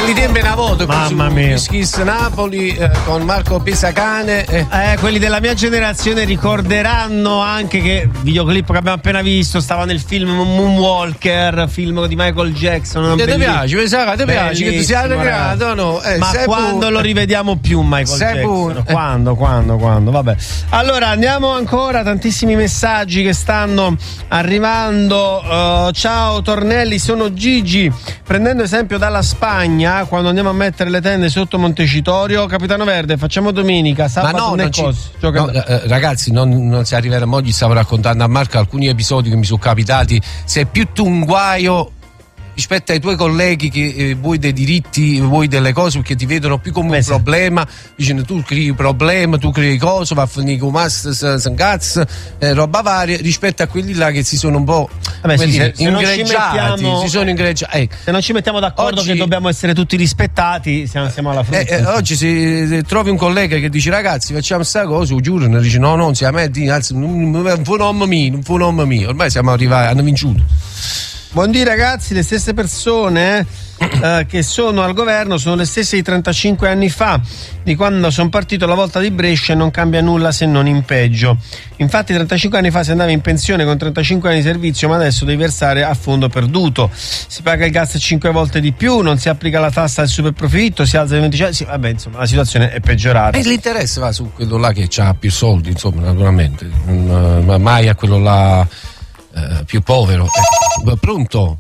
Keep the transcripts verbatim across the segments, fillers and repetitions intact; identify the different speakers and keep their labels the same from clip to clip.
Speaker 1: quelli tempi una volta,
Speaker 2: mamma mia,
Speaker 1: Schis Napoli eh, con Marco Pisacane. Eh.
Speaker 2: eh, quelli della mia generazione ricorderanno anche che videoclip che abbiamo appena visto stava nel film Moonwalker, film di Michael Jackson.
Speaker 1: Ti piace, ti piace che ti sia regalato, no? Eh,
Speaker 2: ma quando
Speaker 1: pur...
Speaker 2: lo rivediamo più Michael
Speaker 1: sei
Speaker 2: Jackson?
Speaker 1: Pur...
Speaker 2: Quando, quando, quando? Vabbè. Allora andiamo ancora, tantissimi messaggi che stanno arrivando. Uh, ciao Tornelli, sono Gigi. Prendendo esempio dalla Spagna, quando andiamo a mettere le tende sotto Montecitorio, Capitano Verde, facciamo domenica, sabato.
Speaker 1: Ma no, non ci...
Speaker 2: no
Speaker 1: eh, ragazzi, non, non si arriverà. Oggi stavo raccontando a Marco alcuni episodi che mi sono capitati. Se più tu un guaio rispetto ai tuoi colleghi che eh, vuoi dei diritti, vuoi delle cose perché ti vedono più come Beh, un sì. problema, dicono tu crei problema, tu crei cose, va a finire con master, cazzo, eh, roba varia, rispetto a quelli là che si sono un po'
Speaker 2: Vabbè, sì,
Speaker 1: dire,
Speaker 2: se,
Speaker 1: ingreggiati,
Speaker 2: mettiamo,
Speaker 1: si sono ingreggiati. Ecco.
Speaker 2: Se non ci mettiamo d'accordo
Speaker 1: oggi,
Speaker 2: che dobbiamo essere tutti rispettati, siamo, siamo alla frutta.
Speaker 1: Eh, eh, oggi se, se trovi un collega che dice ragazzi facciamo sta cosa, o giuro, dice no, non si a me, non fu un nome mio, non fu un nome mio, ormai siamo arrivati, hanno vinciuto.
Speaker 2: Buondì ragazzi, le stesse persone eh, che sono al governo sono le stesse di trentacinque anni fa, di quando sono partito alla volta di Brescia, e non cambia nulla se non in peggio. Infatti trentacinque anni fa si andava in pensione con trentacinque anni di servizio, ma adesso devi versare a fondo perduto. Si paga il gas cinque volte di più, non si applica la tassa al superprofitto, si alza il venticinque. Sì, vabbè, insomma, la situazione è peggiorata.
Speaker 1: E l'interesse va su quello là che ha più soldi, insomma, naturalmente, non, ma mai a quello là eh, più povero. Eh, pronto?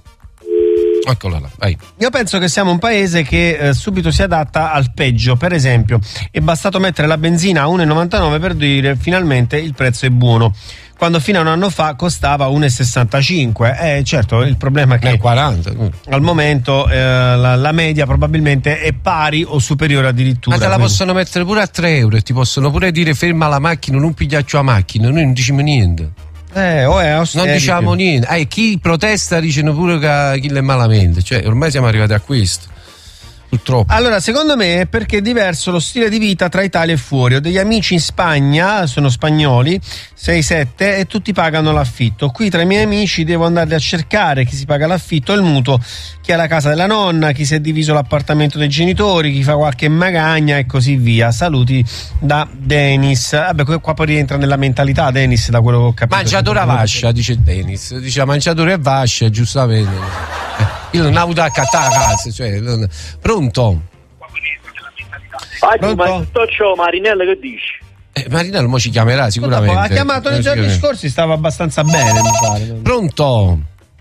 Speaker 1: Eccola là, vai.
Speaker 2: Io penso che siamo un paese che eh, subito si adatta al peggio. Per esempio, è bastato mettere la benzina a uno virgola novantanove per dire finalmente il prezzo è buono, quando fino a un anno fa costava uno virgola sessantacinque. Eh, certo, il problema è che
Speaker 1: è quaranta.
Speaker 2: Al momento eh, la, la media probabilmente è pari o superiore addirittura.
Speaker 1: Ma te la
Speaker 2: quindi
Speaker 1: possono mettere pure a tre euro e ti possono pure dire ferma la macchina, non pigliaccio la macchina, noi non diciamo niente.
Speaker 2: Eh, oh, è
Speaker 1: non diciamo niente. Eh, chi protesta dicono pure che chi è malamente. Cioè, ormai siamo arrivati a questo. Purtroppo.
Speaker 2: Allora, secondo me è perché è diverso lo stile di vita tra Italia e fuori. Ho degli amici in Spagna, sono spagnoli, sei sette, e tutti pagano l'affitto. Qui tra i miei amici devo andarli a cercare chi si paga l'affitto e il mutuo, chi ha la casa della nonna, chi si è diviso l'appartamento dei genitori, chi fa qualche magagna e così via. Saluti da Denis. Vabbè, qua poi rientra nella mentalità Denis, da quello che ho capito.
Speaker 1: Mangiatore a vascia, dice Denis. Dice mangiatore a vascia, giustamente. Io non ho avuto a cattare a casa, cioè, non... Pronto?
Speaker 3: Ah, tu, ma tutto ciò, Marinello, che dici?
Speaker 1: Eh, Marinello mo ci chiamerà sicuramente.
Speaker 2: Ha chiamato nei giorni scorsi, stava abbastanza bene, mi pare.
Speaker 1: Pronto?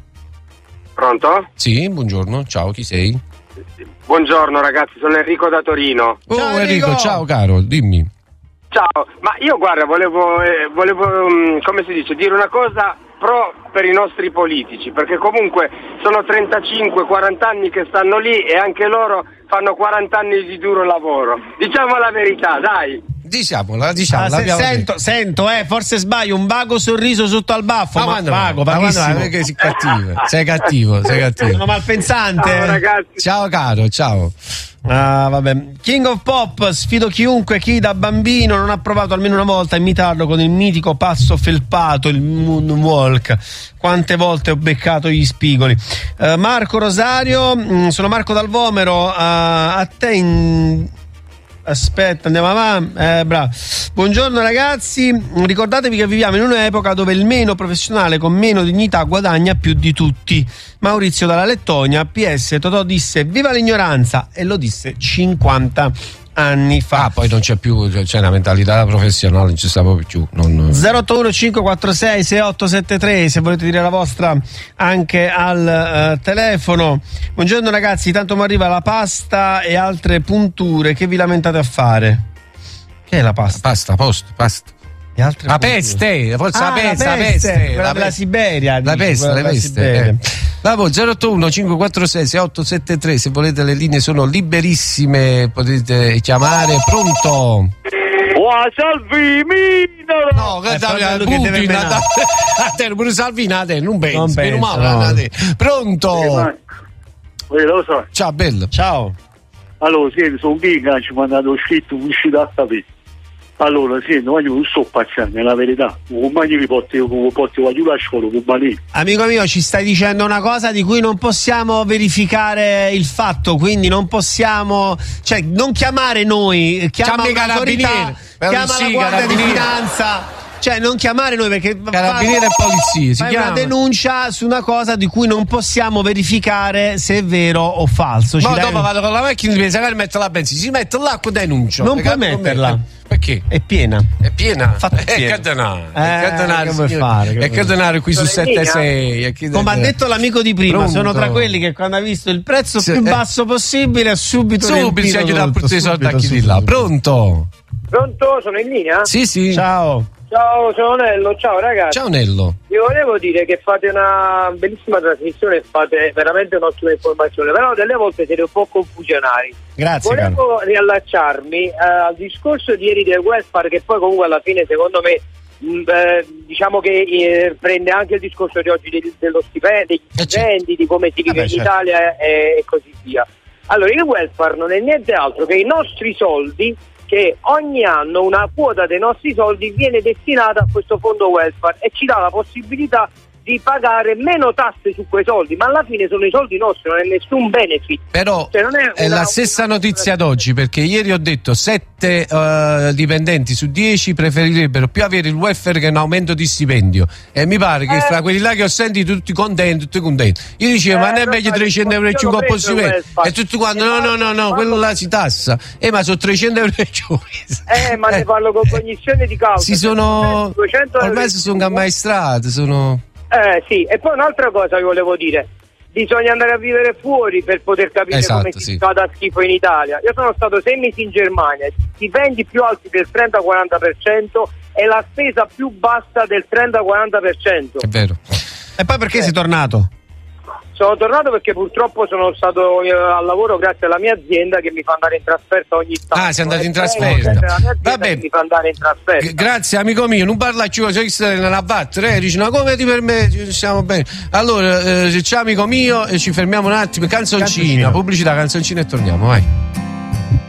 Speaker 4: Pronto?
Speaker 1: Sì, buongiorno, ciao, chi sei?
Speaker 4: Buongiorno ragazzi, sono Enrico da Torino.
Speaker 1: Oh
Speaker 2: ciao,
Speaker 1: Enrico,
Speaker 2: Enrico,
Speaker 1: ciao caro, dimmi.
Speaker 4: Ciao, ma io guarda, volevo, eh, volevo um, come si dice, dire una cosa pro per i nostri politici, perché comunque sono trentacinque quaranta anni che stanno lì e anche loro fanno quaranta anni di duro lavoro. Diciamo la verità, dai.
Speaker 1: Diciamola, diciamo.
Speaker 2: Ah, se, sento, sento, eh, forse sbaglio, un vago sorriso sotto al baffo, ma, ma vago, vagissimo.
Speaker 1: Ma perché sei cattivo, sei cattivo, sei cattivo.
Speaker 2: Sono malpensante.
Speaker 4: Ciao ragazzi.
Speaker 1: Ciao caro, ciao.
Speaker 2: Ah, vabbè. King of Pop, sfido chiunque chi da bambino non ha provato almeno una volta a imitarlo con il mitico passo felpato, il moonwalk. Quante volte ho beccato gli spigoli. Uh, Marco Rosario, mh, sono Marco Dal Vomero, uh, a te in... Aspetta, andiamo avanti. Eh, bravo. Buongiorno ragazzi, ricordatevi che viviamo in un'epoca dove il meno professionale con meno dignità guadagna più di tutti. Maurizio dalla Lettonia, P S Totò disse viva l'ignoranza e lo disse cinquanta anni fa.
Speaker 1: Ah, poi non c'è più, c'è una mentalità professionale, non ci sta proprio più. Non...
Speaker 2: zero otto uno cinque quattro sei sei otto sette tre, se volete dire la vostra anche al uh, telefono. Buongiorno ragazzi, tanto mi arriva la pasta e altre punture, che vi lamentate a fare? Che è la pasta?
Speaker 1: Pasta, posto, pasta.
Speaker 2: E altre
Speaker 1: la
Speaker 2: punture.
Speaker 1: peste, forse
Speaker 2: ah,
Speaker 1: la peste,
Speaker 2: la
Speaker 1: la
Speaker 2: peste,
Speaker 1: peste,
Speaker 2: quella
Speaker 1: la
Speaker 2: della Siberia,
Speaker 1: la
Speaker 2: dici,
Speaker 1: peste, la peste. Eh. Bravo, zero otto uno cinque quattro sei sei otto sette tre, se volete le linee sono liberissime, potete chiamare. Pronto?
Speaker 3: Wow, Salvini!
Speaker 1: No, che deve Putin, a te pure Salvini, a te non penso,
Speaker 2: non
Speaker 1: meno
Speaker 2: penso,
Speaker 1: male,
Speaker 2: no.
Speaker 1: a te. Pronto?
Speaker 3: Eh, lo so.
Speaker 1: Ciao bello.
Speaker 2: Ciao.
Speaker 3: Allora, sì, sono King, ci ha mandato scritto uscito a tappeto. Allora, sì, no, io non sto pazzando, è la verità. Come mi porti, porti a scuola, come
Speaker 2: amico mio, ci stai dicendo una cosa di cui non possiamo verificare il fatto, quindi non possiamo, cioè, non chiamare noi, chiama un'autorità, chiama sì, la Guardia di Finanza. Cioè, non chiamare noi perché
Speaker 1: Carabinieri e polizia si
Speaker 2: fai
Speaker 1: chiama.
Speaker 2: una denuncia su una cosa di cui non possiamo verificare se è vero o falso.
Speaker 1: Ma dopo vado con la macchina di benzina e metto la benzina, si mette l'acqua e denuncio.
Speaker 2: Non puoi metterla.
Speaker 1: Perché?
Speaker 2: È piena.
Speaker 1: È piena?
Speaker 2: Fatto
Speaker 1: è
Speaker 2: piena.
Speaker 1: che denaro.
Speaker 2: Eh,
Speaker 1: è che denaro,
Speaker 2: che vuoi fare?
Speaker 1: È che denaro qui su sette sei.
Speaker 2: Come ha detto l'amico di prima,
Speaker 1: Pronto.
Speaker 2: sono tra quelli che quando ha visto il prezzo
Speaker 1: sì,
Speaker 2: più
Speaker 1: eh.
Speaker 2: basso possibile ha subito
Speaker 1: subito si aiuta a portare i soldi a chi di là.
Speaker 2: subito.
Speaker 1: Pronto?
Speaker 3: Pronto? Sono in linea?
Speaker 1: Sì, sì.
Speaker 2: Ciao.
Speaker 3: Ciao, sono Nello, ciao ragazzi.
Speaker 1: Ciao Nello.
Speaker 3: Vi volevo dire che fate una bellissima trasmissione e fate veramente un'ottima informazione, però delle volte siete un po' confusionari.
Speaker 2: Grazie.
Speaker 3: Volevo caro. riallacciarmi eh, al discorso di ieri del welfare, che poi comunque alla fine secondo me mh, eh, diciamo che eh, prende anche il discorso di oggi del, dello stipendio, degli
Speaker 1: eh
Speaker 3: stipendi, di come si vive
Speaker 2: Vabbè,
Speaker 3: in
Speaker 2: certo.
Speaker 3: Italia e, e così via. Allora, il welfare non è niente altro che i nostri soldi, che ogni anno una quota dei nostri soldi viene destinata a questo fondo welfare e ci dà la possibilità di pagare meno tasse su quei soldi, ma alla fine sono i soldi nostri, non è nessun benefit.
Speaker 1: Però
Speaker 3: cioè, non è,
Speaker 1: è
Speaker 3: una,
Speaker 1: la stessa
Speaker 3: una,
Speaker 1: notizia
Speaker 3: una...
Speaker 1: d'oggi, perché ieri ho detto sette uh, dipendenti su dieci preferirebbero più avere il welfare che un aumento di stipendio, e mi pare che
Speaker 3: eh,
Speaker 1: fra quelli là che ho sentito tutti contenti, tutti contenti. Io dicevo,
Speaker 3: eh,
Speaker 1: ma non è meglio trecento euro e cinque po' stipendio? E tutti quanti, no no no no, quello là si tassa. Eh, ma sono trecento euro e
Speaker 3: Eh, ma ne parlo con cognizione di causa.
Speaker 1: Si sono ormai si sono ammaestrati, sono
Speaker 3: Eh sì, e poi un'altra cosa vi volevo dire, bisogna andare a vivere fuori per poter capire
Speaker 1: esatto,
Speaker 3: come si
Speaker 1: sì.
Speaker 3: fa da schifo in Italia. Io sono stato sei mesi in Germania, stipendi più alti del trenta quaranta per cento e la spesa più bassa del trenta quaranta per cento.
Speaker 1: È vero.
Speaker 2: E poi perché
Speaker 3: eh.
Speaker 2: sei tornato?
Speaker 3: Sono tornato perché purtroppo sono stato eh, al lavoro grazie alla mia azienda che mi fa andare in trasferta ogni tanto.
Speaker 1: Ah, sei andato in
Speaker 3: Eh,
Speaker 1: trasferta.
Speaker 3: grazie alla mia azienda
Speaker 1: Vabbè.
Speaker 3: che mi fa andare in trasferta.
Speaker 1: G- grazie amico mio, non parla più, sei nella battere, eh? Dici, no, come ti permetti? Stiamo bene. Allora, eh, ciao amico mio, e ci fermiamo un attimo, canzoncina,
Speaker 2: Canzoncina.
Speaker 1: pubblicità, canzoncina e torniamo, vai.